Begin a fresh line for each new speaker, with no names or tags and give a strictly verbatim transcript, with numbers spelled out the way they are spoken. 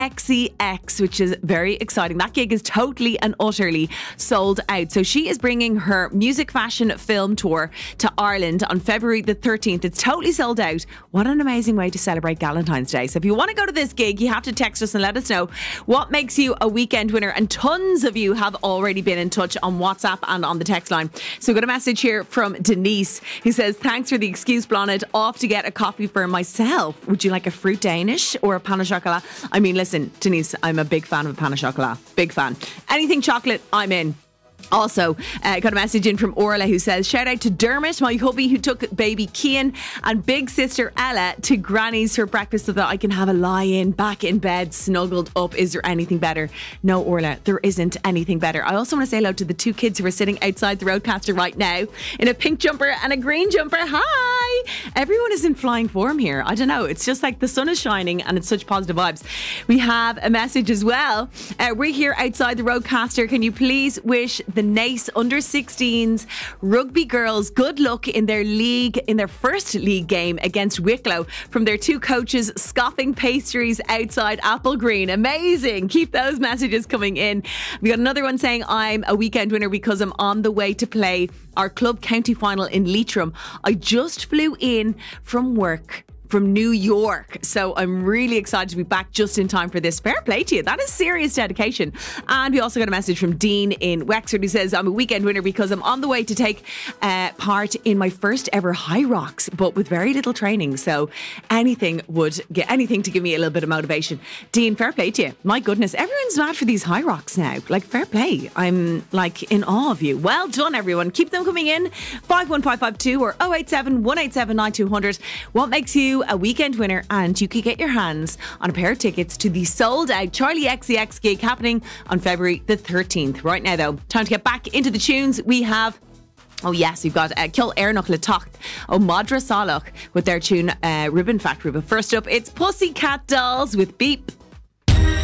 X C X, which is very exciting. That gig is totally and utterly sold out. So she is bringing her music, fashion, film tour to Ireland on February the thirteenth. It's totally sold out. What an amazing way to celebrate Valentine's Day. So if you want to go to this gig, you have to text us and let us know what makes you a weekend winner. And tons of you have already been in touch on WhatsApp and on the text line. So we got a message here from Denise who says, thanks for the excuse, Blonde. Off to get a coffee for myself. Would you like a fruit Danish or a pain au chocolat? I mean, listen, Denise, I'm a big fan of a pain au chocolat. Big fan. Anything chocolate, I'm in. Also, uh, got a message in from Orla who says, shout out to Dermot, my hubby who took baby Cian and big sister Ella to Granny's for breakfast so that I can have a lie in, back in bed, snuggled up. Is there anything better? No, Orla, there isn't anything better. I also want to say hello to the two kids who are sitting outside the Roadcaster right now in a pink jumper and a green jumper. Hi! Everyone is in flying form here. I don't know. It's just like the sun is shining and it's such positive vibes. We have a message as well. Uh, we're here outside the Roadcaster. Can you please wish the Naas under sixteens rugby girls good luck in their league, in their first league game against Wicklow from their two coaches, Scoffing Pastries outside Apple Green. Amazing. Keep those messages coming in. We got another one saying, I'm a weekend winner because I'm on the way to play our club county final in Leitrim. I just flew in from work from New York. So I'm really excited to be back just in time for this. Fair play to you. That is serious dedication. And we also got a message from Dean in Wexford who says, I'm a weekend winner because I'm on the way to take uh, part in my first ever High Rocks, but with very little training. So anything would get anything to give me a little bit of motivation. Dean, fair play to you. My goodness, everyone's mad for these High Rocks now. Like, fair play. I'm like in awe of you. Well done, everyone. Keep them coming in. five one five five two or oh eight seven, one eight seven, nine two zero zero. What makes you a weekend winner? And you could get your hands on a pair of tickets to the sold out Charlie X C X gig happening on February the thirteenth. Right now though, time to get back into the tunes. We have Oh yes, we've got uh, Kill Airnoch Le Tocht, O Madra Salach with their tune uh, Ribbon Factory. But first up, it's Pussycat Dolls with Beep.